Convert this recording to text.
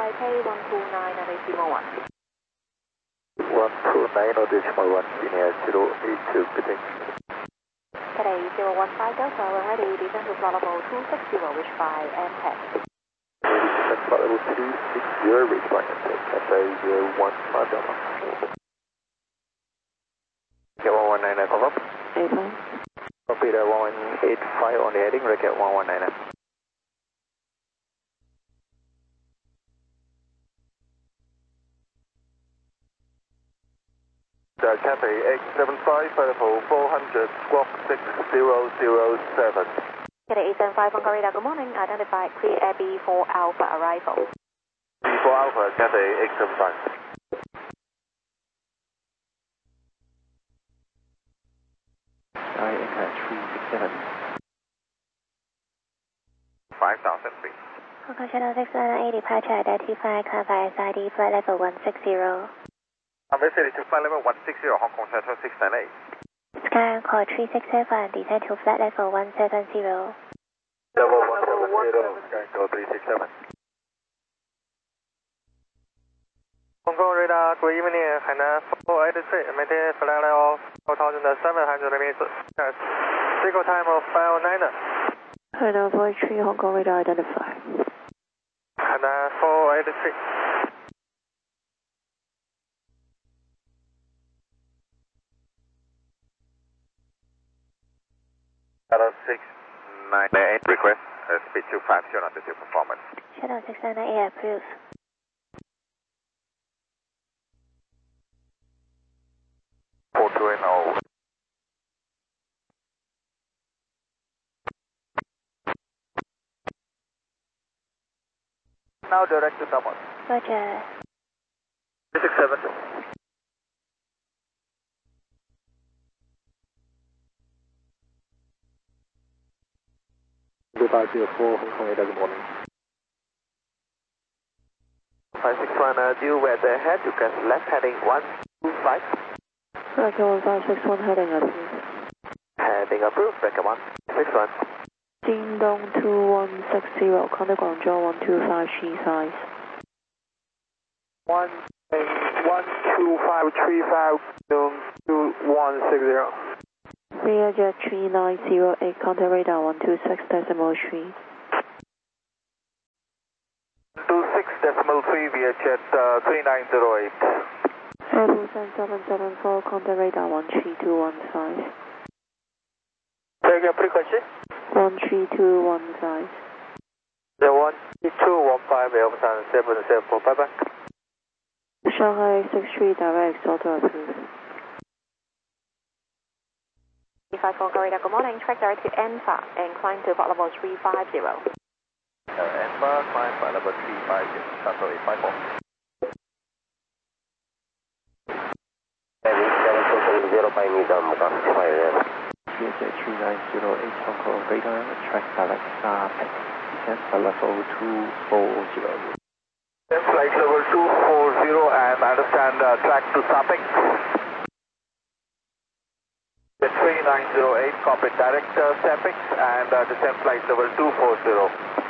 Taipei 129 and decimal 1. 129 or decimal 1, Linear 082, pitting. Today 015 Delta, we're ready, descend to flight level 260, reach by MTEC. Descend flight level 260, reach by MTEC, Cathay 015 Delta. Get 119, call up. 85. Copy the 185 on the heading, Rocket 119. Cathay 875, level 400, squawk 6007. Cathay 875 on radar, good morning, identified clear Air B4 Alpha arrival. B4 Alpha, Cathay 875. Sky Echo 367. 5000 feet. Hong Kong Channel 698, departure identified, clarify SID, flight level 160. Vicinity to flight level 160, Hong Kong Central 698. Sky Encore 367, descend to flight level 170. Level 170, Sky Encore 367. Hong Kong radar, good evening, Hainan 483, maintain flight level 4700 meters. Cycle time of 509. Hainan 483, Hong Kong radar identified. Hainan 483. Channel 698, request speed 250 on the performance. Channel 698, approved. Now direct to Thomas. Roger. 367. Goodbye 04, Hong Kong radar, good morning. 561, due weather ahead, you can left heading 125. Roger 1561 heading approved. Heading approved, Record 161. 京东2160, contact Guangzhou 125 Shi size. 12535 2160. Learjet 3908, contact radar 126.3. 26.3 via jet 3908. Airbus 7774, contact radar 13215. Take a frequency. 13215. The 13215, Alpha 774, bye bye. Shanghai 63 direct, auto approved. 354 radar, good morning, track direct to ENFA and climb to flight level 350. ENFA, climb flight level 350, shuttle 854. Heading 720 meters, Mukang 65. Learjet 3908, Hong Kong radar, track direct SAP, descent flight level 240. Flight level 240 and understand track to Sapek. The 3908, copy direct Sapek and descent flight level 240.